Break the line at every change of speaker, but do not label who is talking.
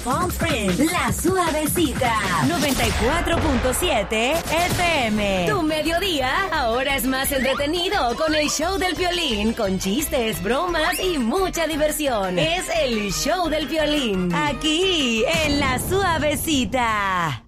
Palm Springs, La Suavecita, 94.7 FM. Tu mediodía ahora es más entretenido con el show del Piolín, con chistes, bromas y mucha diversión. Es el show del Piolín, aquí en La Suavecita.